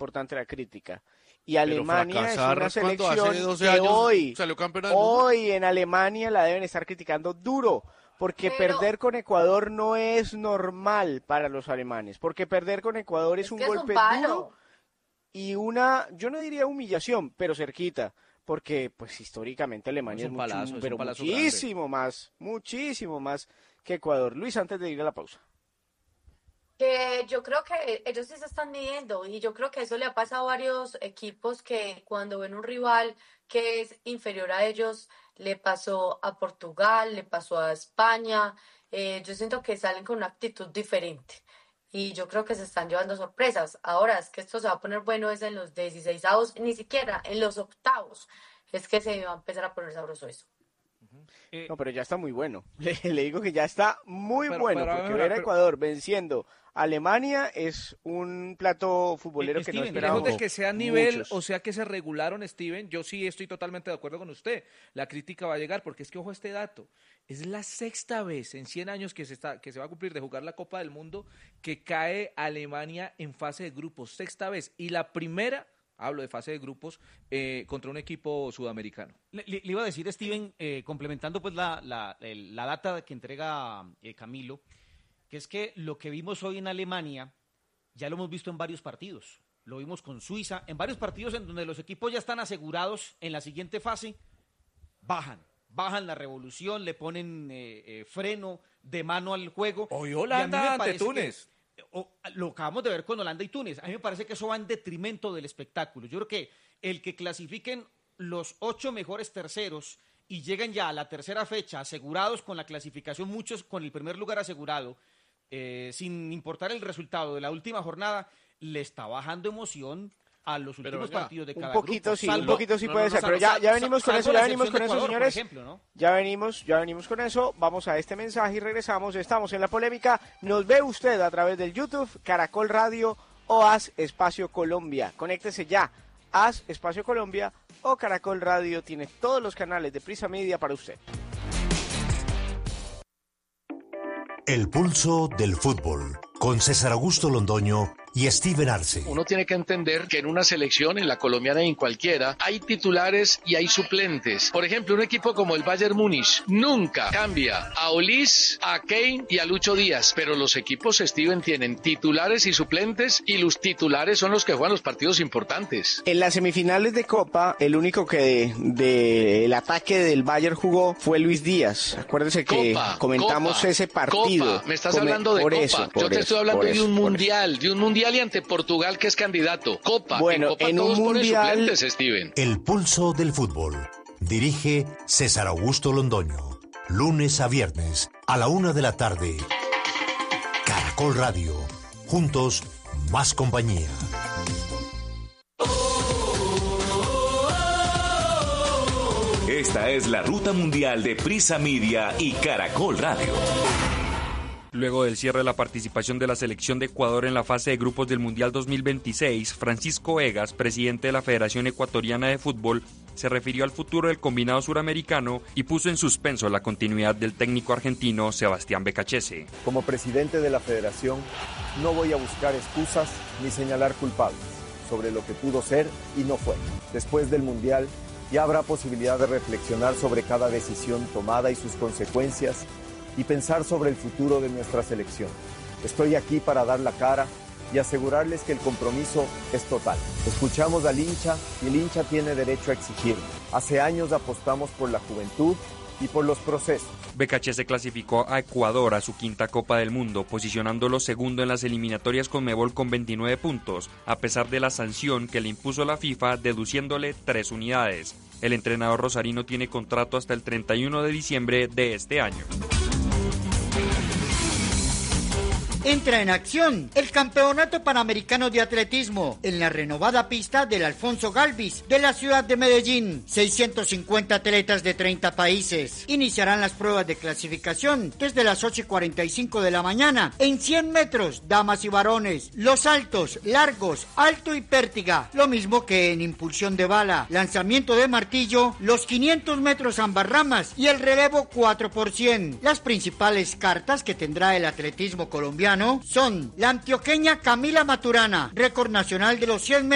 importante la crítica. Y Alemania es una selección hace 12 que años hoy, salió campeona del mundo. en Alemania la deben estar criticando duro, porque perder con Ecuador no es normal para los alemanes, porque perder con Ecuador es un golpe duro y yo no diría humillación, pero cerquita, porque pues históricamente Alemania es muchísimo más que Ecuador. Luis, antes de ir a la pausa. Que yo creo que ellos sí se están midiendo y yo creo que eso le ha pasado a varios equipos que cuando ven un rival que es inferior a ellos, le pasó a Portugal, le pasó a España, yo siento que salen con una actitud diferente y yo creo que se están llevando sorpresas. Ahora es que esto se va a poner bueno es en los 16avos, ni siquiera en los octavos, es que se va a empezar a poner sabroso eso. No, pero ya está muy bueno. Le digo que ya está muy bueno, porque ver a Ecuador venciendo a Alemania es un plato futbolero que no esperábamos. Lejos de que sea nivel o sea que se regularon, Steven, yo sí estoy totalmente de acuerdo con usted. La crítica va a llegar, porque es que, ojo, este dato, es la sexta vez en 100 años que se va a cumplir de jugar la Copa del Mundo que cae Alemania en fase de grupos, sexta vez, y la primera... Hablo de fase de grupos contra un equipo sudamericano. Le iba a decir, Steven, complementando pues la data que entrega Camilo, que es que lo que vimos hoy en Alemania ya lo hemos visto en varios partidos. Lo vimos con Suiza, en varios partidos en donde los equipos ya están asegurados en la siguiente fase, bajan la revolución, le ponen freno de mano al juego. Hoy Holanda ante Túnez. Lo acabamos de ver con Holanda y Túnez. A mí me parece que eso va en detrimento del espectáculo. Yo creo que el que clasifiquen los 8 mejores terceros y lleguen ya a la tercera fecha asegurados con la clasificación, muchos con el primer lugar asegurado, sin importar el resultado de la última jornada, le está bajando emoción a los últimos partidos de cada grupo. Un poquito sí puede ser, pero ya venimos con eso, señores. Ejemplo, ¿no? Ya venimos con eso. Vamos a este mensaje y regresamos. Estamos en La Polémica. Nos ve usted a través del YouTube, Caracol Radio o Haz Espacio Colombia. Conéctese ya. Haz Espacio Colombia o Caracol Radio tiene todos los canales de Prisa Media para usted. El pulso del fútbol, con César Augusto Londoño y Steven Arce. Uno tiene que entender que en una selección, en la colombiana y en cualquiera, hay titulares y hay suplentes. Por ejemplo, un equipo como el Bayern Múnich nunca cambia a Olis, a Kane y a Lucho Díaz, pero los equipos, Steven, tienen titulares y suplentes, y los titulares son los que juegan los partidos importantes. En las semifinales de Copa, el único que el ataque del Bayern jugó fue Luis Díaz. Acuérdense que comentamos ese partido. Copa. Me estás hablando de Copa. Yo te estoy hablando de un mundial y ante Portugal, que es candidato. Copa. Bueno, Copa en todos un mundial... ponen suplentes, Steven. El pulso del fútbol. Dirige César Augusto Londoño. Lunes a viernes a la 1 de la tarde. Caracol Radio. Juntos, más compañía. Esta es la ruta mundial de Prisa Media y Caracol Radio. Luego del cierre de la participación de la selección de Ecuador en la fase de grupos del Mundial 2026, Francisco Egas, presidente de la Federación Ecuatoriana de Fútbol, se refirió al futuro del combinado suramericano y puso en suspenso la continuidad del técnico argentino Sebastián Becachese. Como presidente de la federación, no voy a buscar excusas ni señalar culpables sobre lo que pudo ser y no fue. Después del Mundial, ya habrá posibilidad de reflexionar sobre cada decisión tomada y sus consecuencias y pensar sobre el futuro de nuestra selección. Estoy aquí para dar la cara y asegurarles que el compromiso es total. Escuchamos al hincha y el hincha tiene derecho a exigirlo. Hace años apostamos por la juventud y por los procesos. Becachese clasificó a Ecuador a su quinta Copa del Mundo, posicionándolo segundo en las eliminatorias Conmebol con 29 puntos, a pesar de la sanción que le impuso la FIFA, deduciéndole 3 unidades. El entrenador rosarino tiene contrato hasta el 31 de diciembre de este año. Entra en acción el Campeonato Panamericano de Atletismo en la renovada pista del Alfonso Galvis de la ciudad de Medellín. 650 atletas de 30 países iniciarán las pruebas de clasificación desde las 8:45 de la mañana en 100 metros, damas y varones, los saltos, largos, alto y pértiga, lo mismo que en impulsión de bala, lanzamiento de martillo, los 500 metros ambas ramas y el relevo 4%. Las principales cartas que tendrá el atletismo colombiano son la antioqueña Camila Maturana, récord nacional de los 100 metros.